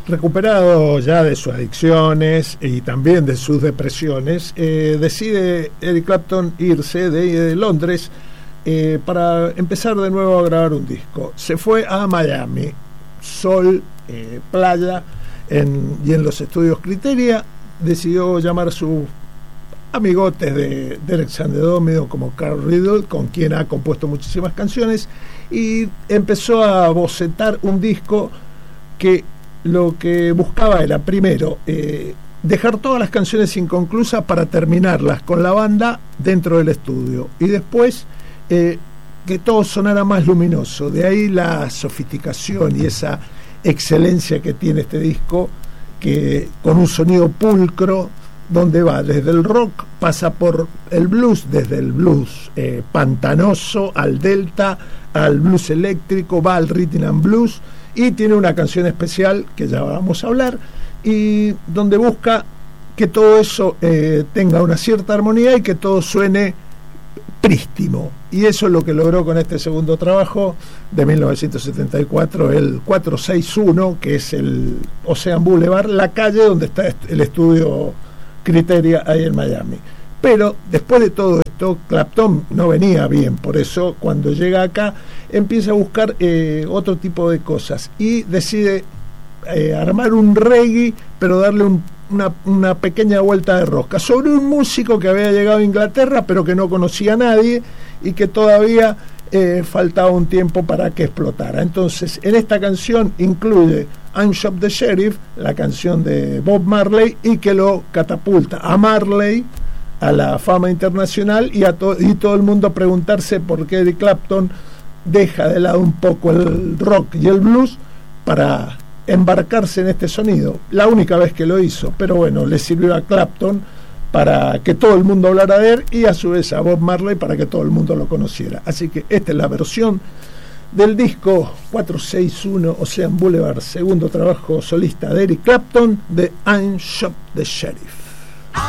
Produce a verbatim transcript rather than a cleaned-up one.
recuperado ya de sus adicciones y también de sus depresiones, eh, decide Eric Clapton irse de, de Londres eh, para empezar de nuevo a grabar un disco. Se fue a Miami, sol, eh, playa, en, y en los estudios Criteria decidió llamar a sus amigotes de, de Alexander Domido como Carl Riddle, con quien ha compuesto muchísimas canciones, y empezó a bocetar un disco que lo que buscaba era, primero, eh, dejar todas las canciones inconclusas para terminarlas con la banda dentro del estudio, y después eh, que todo sonara más luminoso. De ahí la sofisticación y esa excelencia que tiene este disco, que con un sonido pulcro, donde va desde el rock, pasa por el blues, desde el blues eh, pantanoso al delta, al blues eléctrico, va al rhythm and blues, y tiene una canción especial que ya vamos a hablar, y donde busca que todo eso eh, tenga una cierta armonía y que todo suene prístino, y eso es lo que logró con este segundo trabajo de mil novecientos setenta y cuatro, el cuatrocientos sesenta y uno, que es el Ocean Boulevard, la calle donde está el estudio Criteria ahí en Miami. Pero después de todo esto, Clapton no venía bien, por eso cuando llega acá empieza a buscar eh, otro tipo de cosas y decide eh, armar un reggae, pero darle un, una, una pequeña vuelta de rosca sobre un músico que había llegado a Inglaterra pero que no conocía a nadie y que todavía eh, faltaba un tiempo para que explotara. Entonces en esta canción incluye I'm Shop the Sheriff, la canción de Bob Marley, y que lo catapulta a Marley a la fama internacional, y, a to- y todo el mundo preguntarse por qué Eric Clapton deja de lado un poco el rock y el blues para embarcarse en este sonido. La única vez que lo hizo, pero bueno, le sirvió a Clapton para que todo el mundo hablara de él, y a su vez a Bob Marley para que todo el mundo lo conociera. Así que esta es la versión del disco cuatrocientos sesenta y uno Ocean Boulevard, segundo trabajo solista de Eric Clapton, de I'm Shop the Sheriff.